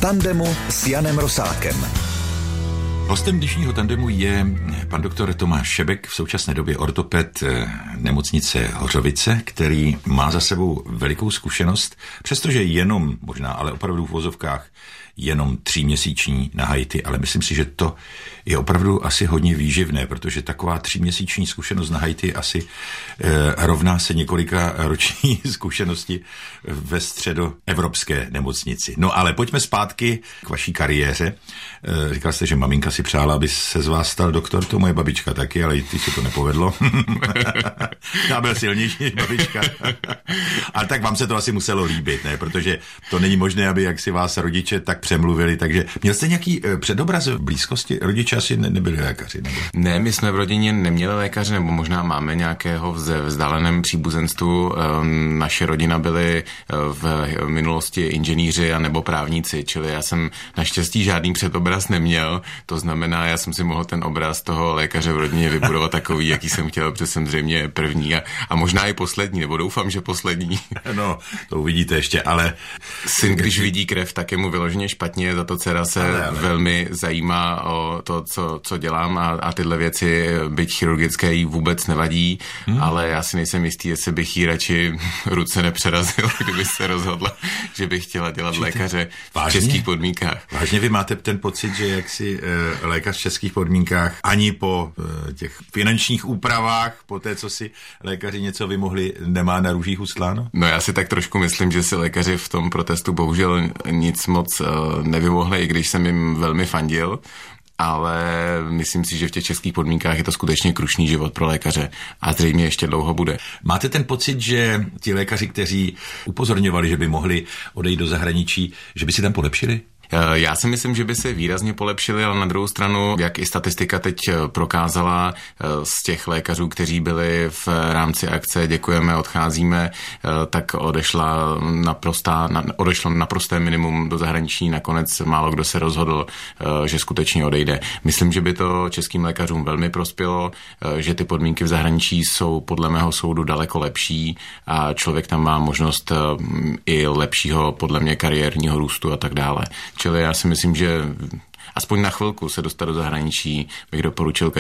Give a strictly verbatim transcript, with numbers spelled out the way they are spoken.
tandemu s Janem Rosátkem. Hostem dnešního tandemu je pan doktor Tomáš Šebek, v současné době ortoped nemocnice Hořovice, který má za sebou velikou zkušenost, přestože jenom, možná ale opravdu v vozovkách, jenom tříměsíční na Haiti, ale myslím si, že to je opravdu asi hodně výživné, protože taková tříměsíční zkušenost na Haiti asi eh, rovná se několika roční zkušenosti ve středoevropské nemocnici. No ale pojďme zpátky k vaší kariéře. Eh, říkal jste, že maminka si přála, aby se z vás stal doktor, to moje babička taky, ale i ty se to nepovedlo. Já byl silnější než babička. Ale tak vám se to asi muselo líbit, ne? Protože to není možné, aby jak si vás rodiče tak přemluvili, takže měl jste nějaký eh, předobraz v blízkosti? Rodiče asi ne, nebyli lékaři, nebo? Ne, my jsme v rodině neměli lékaře, nebo možná máme nějakého v vzdáleném příbuzenstvu. Naše rodina byly v minulosti inženýři a nebo právníci, čili já jsem naštěstí žádný předobraz neměl, to znamená, já jsem si mohl ten obraz toho lékaře v rodině vybudovat takový, jaký jsem chtěl, protože jsem zřejmě první a, a možná i poslední, nebo doufám, že poslední. No, to uvidíte ještě, ale... Syn, když vidí krev, tak je mu vyloženě špatně, za to dcera se ale, ale. velmi zajímá o to, co, co dělám a, a tyhle věci, byť chirurgické, jí vůbec nevadí, hmm. ale já si nejsem jistý, jestli bych jí radši ruce nepřerazil, kdyby se rozhodla, že bych chtěla dělat Číte? lékaře v vážně? českých podmínkách. Vážně vy máte ten pocit, že jaksi e, lékař v českých podmínkách ani po e, těch finančních úpravách, po té, co si lékaři něco vymohli, nemá na růžích ustláno? No já si tak trošku myslím, že si lékaři v tom protestu bohužel nic moc e, nevymohli, i když jsem jim velmi fandil. Ale myslím si, že v těch českých podmínkách je to skutečně krušný život pro lékaře a zřejmě ještě dlouho bude. Máte ten pocit, že ti lékaři, kteří upozorňovali, že by mohli odejít do zahraničí, že by si tam polepšili? Já si myslím, že by se výrazně polepšili, ale na druhou stranu, jak i statistika teď prokázala z těch lékařů, kteří byli v rámci akce Děkujeme, odcházíme, tak odešla naprostá, odešlo naprosté minimum do zahraničí. Nakonec málo kdo se rozhodl, že skutečně odejde. Myslím, že by to českým lékařům velmi prospělo, že ty podmínky v zahraničí jsou podle mého soudu daleko lepší a člověk tam má možnost i lepšího, podle mě, kariérního růstu a tak dále. Čili já si myslím, že aspoň na chvilku se dostat do zahraničí bych doporučil každý.